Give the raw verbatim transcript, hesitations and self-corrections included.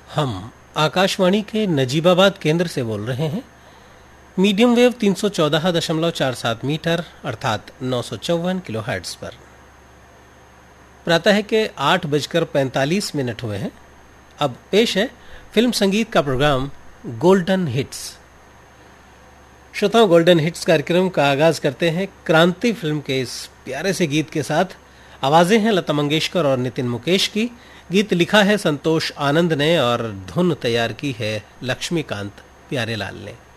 हम आकाशवाणी के नजीबाबाद केंद्र से बोल रहे हैं। मीडियम वेव तीन सौ चौदह दशमलव चार सात मीटर अर्थात नौ सौ चौवन किलो हर्ट्ज पर। प्रातः के आठ बजकर पैंतालीस मिनट हुए हैं। अब पेश है फिल्म संगीत का प्रोग्राम गोल्डन हिट्स। श्रोताओं, गोल्डन हिट्स कार्यक्रम का आगाज करते हैं क्रांति फिल्म के इस प्यारे से गीत के साथ। आवाजें हैं लता मंगेशकर और नितिन मुकेश की। गीत लिखा है संतोष आनंद ने और धुन तैयार की है लक्ष्मीकांत प्यारेलाल ने।